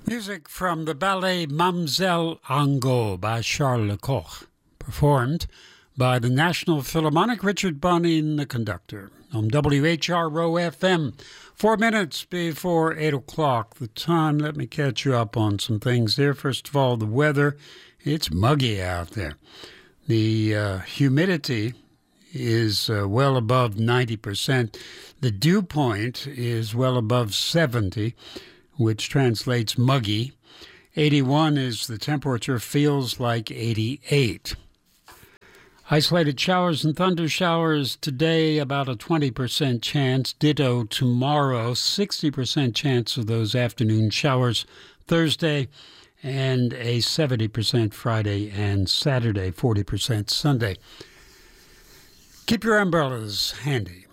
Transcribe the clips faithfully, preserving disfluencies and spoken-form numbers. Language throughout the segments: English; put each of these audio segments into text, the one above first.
Music from the ballet Mamselle Angot by Charles Lecoq, performed by the National Philharmonic, Richard Bonin, the conductor, on W H R O F M. Four minutes before eight o'clock, the time. Let me catch you up on some things there. First of all, the weather. It's muggy out there. The uh, humidity is uh, well above ninety percent. The dew point is well above seventy, which translates muggy. eighty-one is the temperature, feels like eighty-eight. Isolated showers and thunder showers today, about a twenty percent chance. Ditto tomorrow, sixty percent chance of those afternoon showers Thursday, and a seventy percent Friday and Saturday, forty percent Sunday. Keep your umbrellas handy.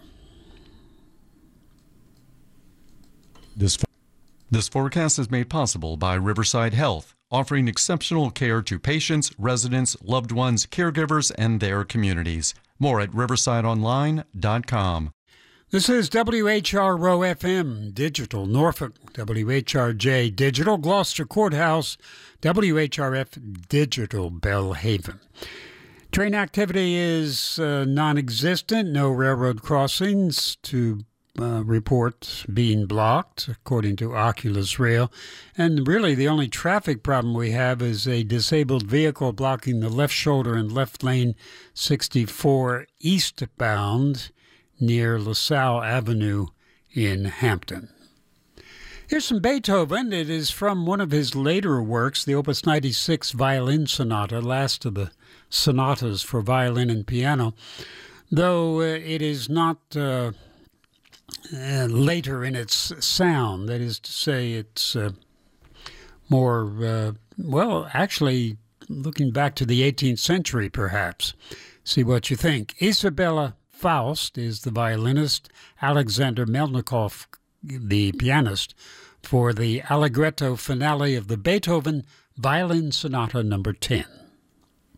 This This forecast is made possible by Riverside Health, offering exceptional care to patients, residents, loved ones, caregivers, and their communities. More at riverside online dot com. This is W H R O F M Digital Norfolk, W H R J Digital Gloucester Courthouse, W H R F Digital Belhaven. Train activity is uh, non-existent. No railroad crossings to Uh, report being blocked, according to Oculus Rail. And really the only traffic problem we have is a disabled vehicle blocking the left shoulder and left lane sixty-four eastbound near LaSalle Avenue in Hampton. Here's some Beethoven. It is from one of his later works, the Opus ninety-six Violin Sonata, last of the sonatas for violin and piano, though uh, it is not uh, Uh, later in its sound. That is to say, it's uh, more, uh, well, actually, looking back to the eighteenth century, perhaps. See what you think. Isabella Faust is the violinist, Alexander Melnikov, the pianist, for the Allegretto finale of the Beethoven Violin Sonata number ten.